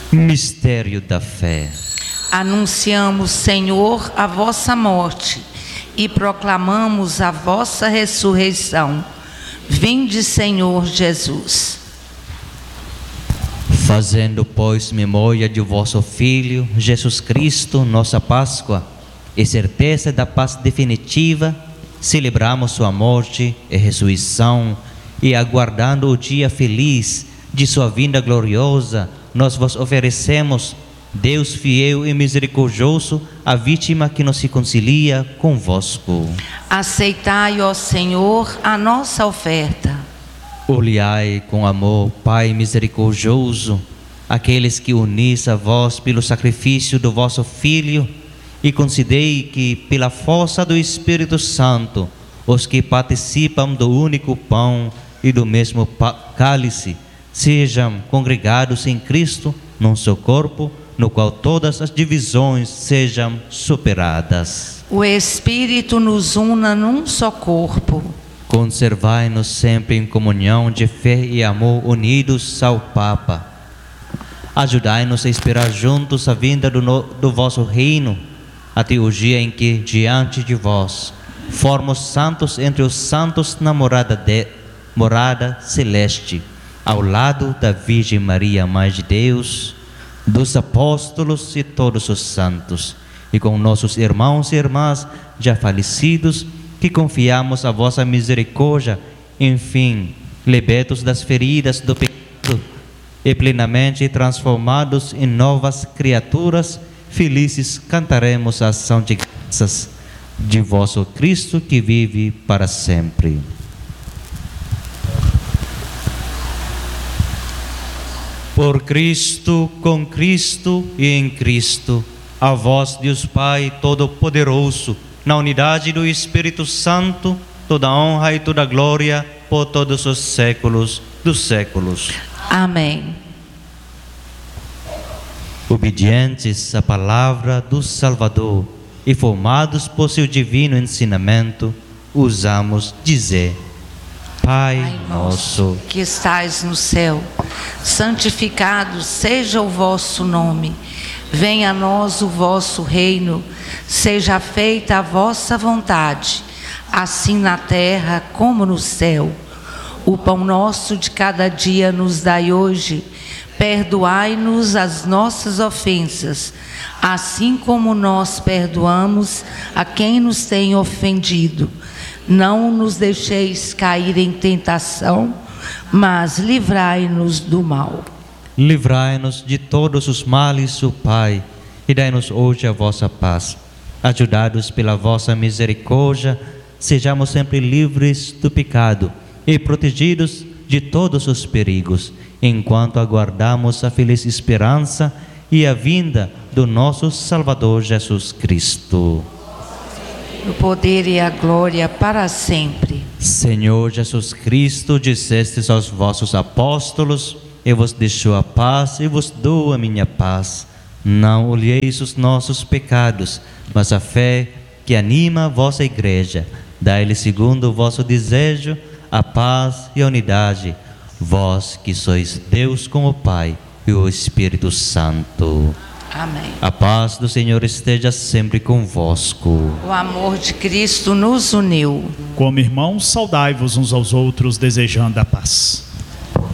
Mistério da fé. Anunciamos, Senhor, a vossa morte e proclamamos a vossa ressurreição. Vinde, Senhor Jesus. Fazendo, pois, memória de vosso Filho, Jesus Cristo, nossa Páscoa, e certeza da paz definitiva, celebramos sua morte e ressurreição, e aguardando o dia feliz de sua vinda gloriosa, nós vos oferecemos, Deus fiel e misericordioso, a vítima que nos reconcilia convosco. Aceitai, ó Senhor, a nossa oferta. Olhai com amor, Pai misericordioso, aqueles que unis a vós pelo sacrifício do vosso Filho, e concedei que, pela força do Espírito Santo, os que participam do único pão e do mesmo cálice, sejam congregados em Cristo, num só corpo, no qual todas as divisões sejam superadas. O Espírito nos una num só corpo. Conservai-nos sempre em comunhão de fé e amor, unidos ao Papa. Ajudai-nos a esperar juntos a vinda do vosso reino, até o dia em que, diante de vós, formos santos entre os santos na morada celeste, ao lado da Virgem Maria, Mãe de Deus, dos apóstolos e todos os santos, e com nossos irmãos e irmãs já falecidos, que confiamos a vossa misericórdia, enfim, libertos das feridas do pecado e plenamente transformados em novas criaturas, felizes cantaremos a ação de graças de vosso Cristo que vive para sempre. Por Cristo, com Cristo e em Cristo, a vós, Deus Pai Todo-Poderoso, na unidade do Espírito Santo, toda honra e toda glória por todos os séculos dos séculos. Amém. Obedientes à palavra do Salvador e formados por seu divino ensinamento, usamos dizer: Pai nosso, que estais no céu, santificado seja o vosso nome. Venha a nós o vosso reino, seja feita a vossa vontade, assim na terra como no céu. O pão nosso de cada dia nos dai hoje. Perdoai-nos as nossas ofensas, assim como nós perdoamos a quem nos tem ofendido. Não nos deixeis cair em tentação, mas livrai-nos do mal. Livrai-nos de todos os males, ó Pai, e dai-nos hoje a vossa paz. Ajudados pela vossa misericórdia, sejamos sempre livres do pecado e protegidos de todos os perigos, enquanto aguardamos a feliz esperança e a vinda do nosso Salvador Jesus Cristo. O poder e a glória para sempre. Senhor Jesus Cristo, dissestes aos vossos apóstolos: eu vos deixo a paz e vos dou a minha paz. Não olheis os nossos pecados, mas a fé que anima a vossa igreja. Dai-lhe, segundo o vosso desejo, a paz e a unidade, vós que sois Deus com o Pai e o Espírito Santo. Amém. A paz do Senhor esteja sempre convosco. O amor de Cristo nos uniu. Como irmãos, saudai-vos uns aos outros, desejando a paz.